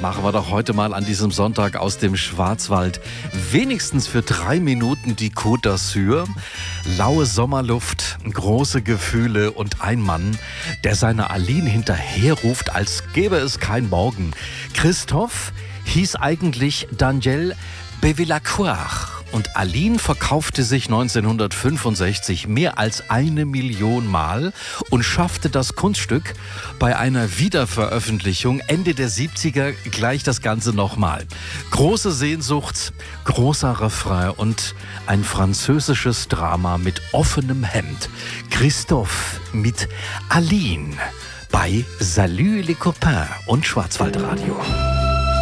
machen wir doch heute mal an diesem Sonntag aus dem Schwarzwald wenigstens für 3 Minuten die Côte d'Azur. Laue Sommerluft, große Gefühle und ein Mann, der seiner Aline hinterherruft, als gäbe es kein Morgen. Christophe hieß eigentlich Daniel Bevilacqua. Und Aline verkaufte sich 1965 mehr als 1 Million Mal und schaffte das Kunststück bei einer Wiederveröffentlichung Ende der 70er gleich das Ganze nochmal. Große Sehnsucht, großer Refrain und ein französisches Drama mit offenem Hemd. Christophe mit Aline bei Salut les copains und Schwarzwaldradio.